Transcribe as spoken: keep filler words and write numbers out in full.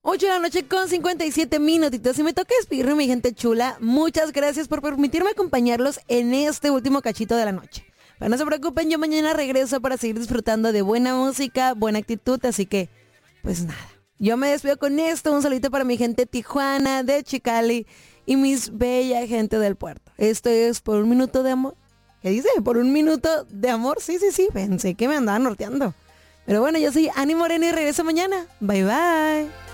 ocho de la noche con cincuenta y siete minutitos. Y me toca despedirme, mi gente chula. Muchas gracias por permitirme acompañarlos en este último cachito de la noche. Pero no se preocupen, yo mañana regreso para seguir disfrutando de buena música, buena actitud. Así que, pues nada. Yo me despido con esto. Un saludito para mi gente de Tijuana, de Chicali y mis bella gente del puerto. Esto es Por un Minuto de Amor. ¿Qué dice? Por un Minuto de Amor. Sí, sí, sí. Pensé que me andaba norteando. Pero bueno, yo soy Ani Moreno y regreso mañana. Bye, bye.